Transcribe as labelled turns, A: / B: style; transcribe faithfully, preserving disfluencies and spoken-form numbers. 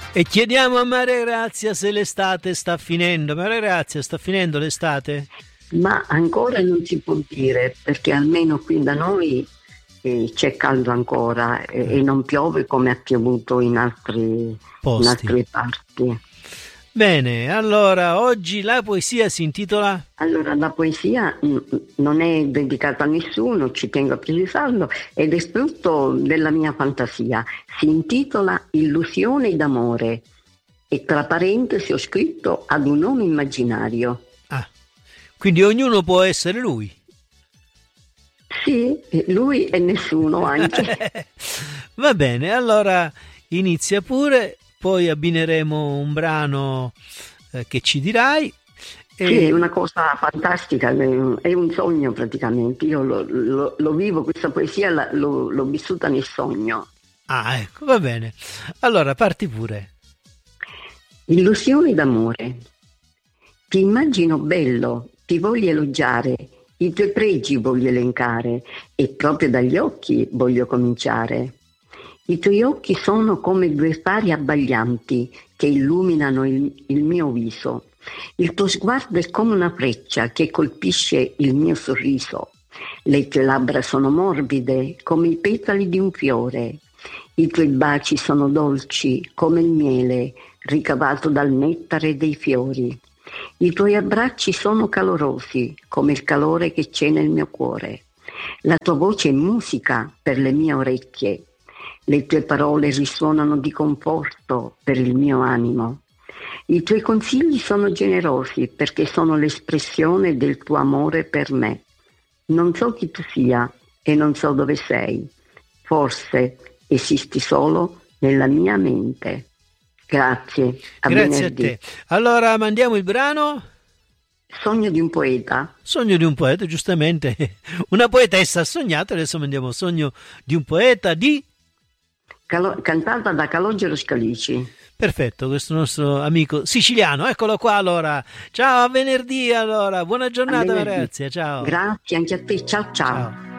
A: E chiediamo a Maria Grazia se l'estate sta finendo. Maria Grazia, sta finendo l'estate?
B: Ma ancora non si può dire, perché almeno qui da noi eh, c'è caldo ancora eh, e non piove come ha piovuto in, altri, in altre parti.
A: Bene, allora oggi la poesia si intitola?
B: Allora la poesia mh, non è dedicata a nessuno, ci tengo a precisarlo, ed è frutto della mia fantasia. Si intitola Illusione d'amore e tra parentesi ho scritto ad un uomo immaginario.
A: Ah, quindi ognuno può essere lui?
B: Sì, lui e nessuno anche.
A: Va bene, allora inizia pure. Poi abbineremo un brano eh, che ci dirai.
B: E... Sì, è una cosa fantastica, è un sogno praticamente. Io lo, lo, lo vivo, questa poesia la, lo, l'ho vissuta nel sogno.
A: Ah, ecco, va bene. Allora, parti pure.
B: Illusioni d'amore. Ti immagino bello, ti voglio elogiare, i tuoi pregi voglio elencare e proprio dagli occhi voglio cominciare. I tuoi occhi sono come due fari abbaglianti che illuminano il, il mio viso. Il tuo sguardo è come una freccia che colpisce il mio sorriso. Le tue labbra sono morbide come i petali di un fiore. I tuoi baci sono dolci come il miele ricavato dal nettare dei fiori. I tuoi abbracci sono calorosi come il calore che c'è nel mio cuore. La tua voce è musica per le mie orecchie. Le tue parole risuonano di conforto per il mio animo. I tuoi consigli sono generosi perché sono l'espressione del tuo amore per me. Non so chi tu sia e non so dove sei. Forse esisti solo nella mia mente. Grazie. A
A: Grazie
B: venerdì.
A: a te. Allora mandiamo il brano.
B: Sogno di un poeta.
A: Sogno di un poeta, giustamente. Una poetessa ha sognato, adesso mandiamo Sogno di un poeta di...
B: Calo- cantata da Calogero Scalici.
A: Perfetto, questo nostro amico siciliano, eccolo qua allora. Ciao, a venerdì allora, buona giornata ragazzi, ciao.
B: Grazie anche a te, ciao ciao.
A: Ciao.